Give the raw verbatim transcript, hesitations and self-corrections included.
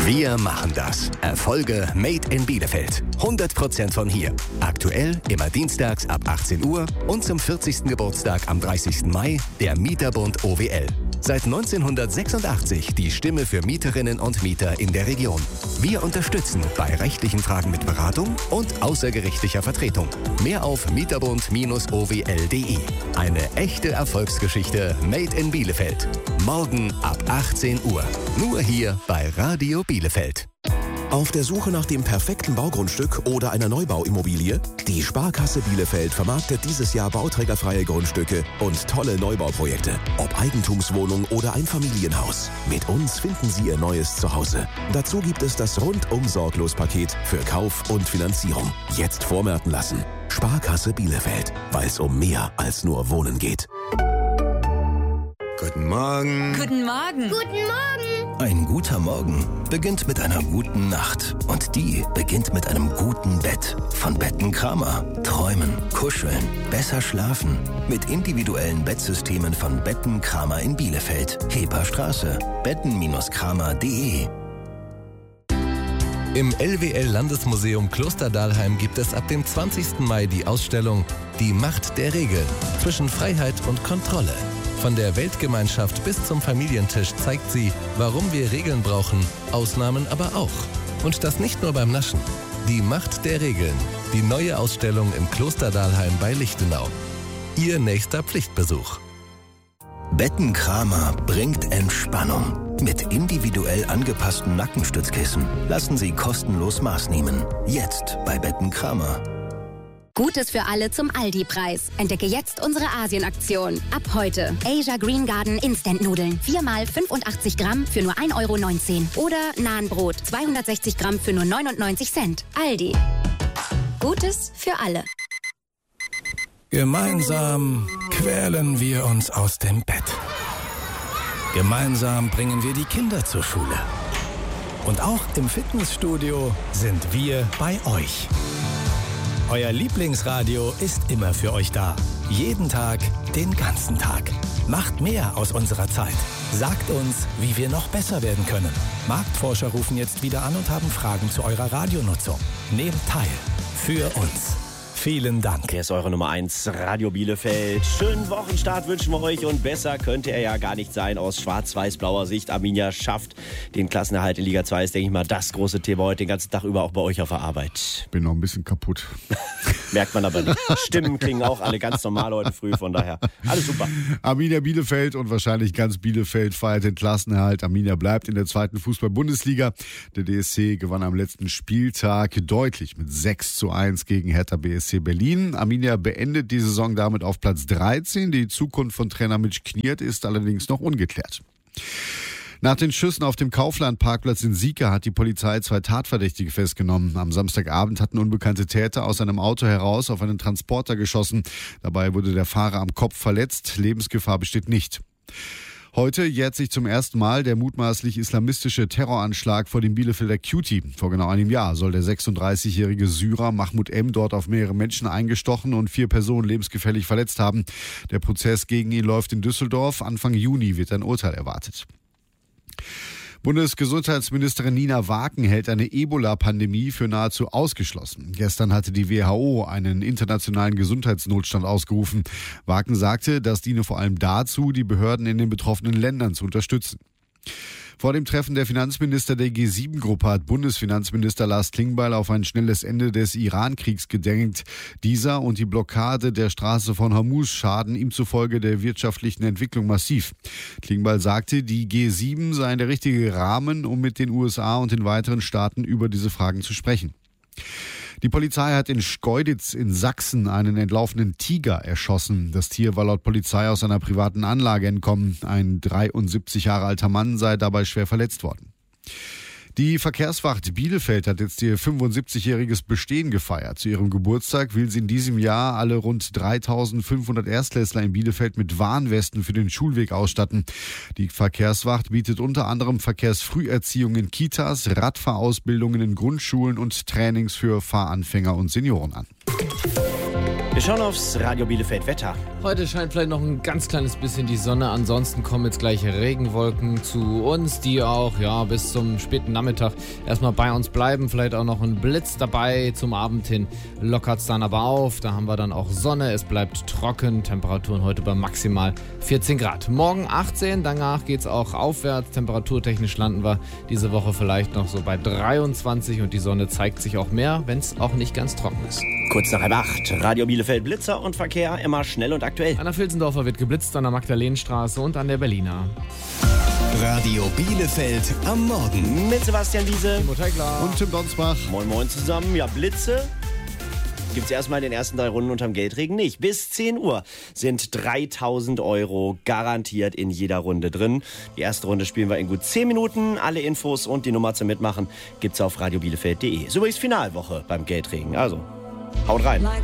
Wir machen das. Erfolge made in Bielefeld. hundert Prozent von hier. Aktuell immer dienstags ab achtzehn Uhr und zum vierzigsten Geburtstag am dreißigsten Mai der Mieterbund O W L. Seit neunzehnhundertsechsundachtzig die Stimme für Mieterinnen und Mieter in der Region. Wir unterstützen bei rechtlichen Fragen mit Beratung und außergerichtlicher Vertretung. Mehr auf mieterbund Bindestrich o w l punkt d e. Eine echte Erfolgsgeschichte made in Bielefeld. Morgen ab achtzehn Uhr. Nur hier bei Radio Bielefeld. Auf der Suche nach dem perfekten Baugrundstück oder einer Neubauimmobilie? Die Sparkasse Bielefeld vermarktet dieses Jahr bauträgerfreie Grundstücke und tolle Neubauprojekte. Ob Eigentumswohnung oder Einfamilienhaus. Mit uns finden Sie Ihr neues Zuhause. Dazu gibt es das Rundum-Sorglos-Paket für Kauf und Finanzierung. Jetzt vormerken lassen. Sparkasse Bielefeld, weil es um mehr als nur Wohnen geht. Guten Morgen. Guten Morgen. Guten Morgen. Ein guter Morgen beginnt mit einer guten Nacht. Und die beginnt mit einem guten Bett. Von Betten Kramer. Träumen, kuscheln, besser schlafen. Mit individuellen Bettsystemen von Betten Kramer in Bielefeld. Heper Straße. betten Kramer punkt d e. Im L W L-Landesmuseum Klosterdahlheim gibt es ab dem zwanzigsten Mai die Ausstellung Die Macht der Regeln zwischen Freiheit und Kontrolle. Von der Weltgemeinschaft bis zum Familientisch zeigt sie, warum wir Regeln brauchen, Ausnahmen aber auch. Und das nicht nur beim Naschen. Die Macht der Regeln. Die neue Ausstellung im Klosterdahlheim bei Lichtenau. Ihr nächster Pflichtbesuch. Betten Kramer bringt Entspannung. Mit individuell angepassten Nackenstützkissen lassen Sie kostenlos Maß nehmen. Jetzt bei Betten Kramer. Gutes für alle zum Aldi-Preis. Entdecke jetzt unsere Asien-Aktion. Ab heute Asia Green Garden Instant-Nudeln. viermal fünfundachtzig Gramm für nur ein Euro neunzehn. Oder Nahenbrot zweihundertsechzig Gramm für nur neunundneunzig Cent. Aldi. Gutes für alle. Gemeinsam quälen wir uns aus dem Bett. Gemeinsam bringen wir die Kinder zur Schule. Und auch im Fitnessstudio sind wir bei euch. Euer Lieblingsradio ist immer für euch da. Jeden Tag, den ganzen Tag. Macht mehr aus unserer Zeit. Sagt uns, wie wir noch besser werden können. Marktforscher rufen jetzt wieder an und haben Fragen zu eurer Radionutzung. Nehmt teil. Für uns. Vielen Dank. Hier ist eure Nummer eins, Radio Bielefeld. Schönen Wochenstart wünschen wir euch und besser könnte er ja gar nicht sein aus schwarz-weiß-blauer Sicht. Arminia schafft den Klassenerhalt in Liga zwei, ist, denke ich mal, das große Thema heute den ganzen Tag über, auch bei euch auf der Arbeit. Bin noch ein bisschen kaputt. Merkt man aber nicht. Stimmen klingen auch alle ganz normal heute früh, von daher alles super. Arminia Bielefeld und wahrscheinlich ganz Bielefeld feiert den Klassenerhalt. Arminia bleibt in der zweiten Fußball-Bundesliga. Der D S C gewann am letzten Spieltag deutlich mit sechs zu eins gegen Hertha B S C Berlin. Arminia beendet die Saison damit auf Platz dreizehn. Die Zukunft von Trainer Mitch Kniert ist allerdings noch ungeklärt. Nach den Schüssen auf dem Kaufland-Parkplatz in Sieke hat die Polizei zwei Tatverdächtige festgenommen. Am Samstagabend hatten unbekannte Täter aus einem Auto heraus auf einen Transporter geschossen. Dabei wurde der Fahrer am Kopf verletzt. Lebensgefahr besteht nicht. Heute jährt sich zum ersten Mal der mutmaßlich islamistische Terroranschlag vor dem Bielefelder Cutie. Vor genau einem Jahr soll der sechsunddreißigjährige Syrer Mahmoud M. dort auf mehrere Menschen eingestochen und vier Personen lebensgefährlich verletzt haben. Der Prozess gegen ihn läuft in Düsseldorf. Anfang Juni wird ein Urteil erwartet. Bundesgesundheitsministerin Nina Waken hält eine Ebola-Pandemie für nahezu ausgeschlossen. Gestern hatte die W H O einen internationalen Gesundheitsnotstand ausgerufen. Waken sagte, das diene vor allem dazu, die Behörden in den betroffenen Ländern zu unterstützen. Vor dem Treffen der Finanzminister der G sieben Gruppe hat Bundesfinanzminister Lars Klingbeil auf ein schnelles Ende des Iran-Kriegs gedenkt. Dieser und die Blockade der Straße von Hormuz schaden ihm zufolge der wirtschaftlichen Entwicklung massiv. Klingbeil sagte, die G sieben sei der richtige Rahmen, um mit den U S A und den weiteren Staaten über diese Fragen zu sprechen. Die Polizei hat in Schkeuditz in Sachsen einen entlaufenen Tiger erschossen. Das Tier war laut Polizei aus einer privaten Anlage entkommen. Ein dreiundsiebzig Jahre alter Mann sei dabei schwer verletzt worden. Die Verkehrswacht Bielefeld hat jetzt ihr fünfundsiebzigjähriges Bestehen gefeiert. Zu ihrem Geburtstag will sie in diesem Jahr alle rund dreitausendfünfhundert Erstklässler in Bielefeld mit Warnwesten für den Schulweg ausstatten. Die Verkehrswacht bietet unter anderem Verkehrsfrüherziehung in Kitas, Radfahrausbildungen in Grundschulen und Trainings für Fahranfänger und Senioren an. Wir schauen aufs Radio Bielefeld Wetter. Heute scheint vielleicht noch ein ganz kleines bisschen die Sonne. Ansonsten kommen jetzt gleich Regenwolken zu uns, die auch ja bis zum späten Nachmittag erstmal bei uns bleiben. Vielleicht auch noch ein Blitz dabei. Zum Abend hin lockert es dann aber auf. Da haben wir dann auch Sonne. Es bleibt trocken. Temperaturen heute bei maximal vierzehn Grad. Morgen achtzehn. Danach geht es auch aufwärts. Temperaturtechnisch landen wir diese Woche vielleicht noch so bei dreiundzwanzig. Und die Sonne zeigt sich auch mehr, wenn es auch nicht ganz trocken ist. Kurz nach halb acht. Radio Bielefeld Blitzer und Verkehr immer schnell und aktuell. An der Vilsendorfer wird geblitzt, an der Magdalenenstraße und an der Berliner. Radio Bielefeld am Morgen. Mit Sebastian Wiese Und Tim Donsbach. Moin Moin zusammen. Ja, Blitze gibt's erstmal in den ersten drei Runden unterm Geldregen nicht. Bis zehn Uhr sind dreitausend Euro garantiert in jeder Runde drin. Die erste Runde spielen wir in gut zehn Minuten. Alle Infos und die Nummer zum Mitmachen gibt's auf radiobielefeld punkt de. Ist übrigens Finalwoche beim Geldregen. Also, haut rein.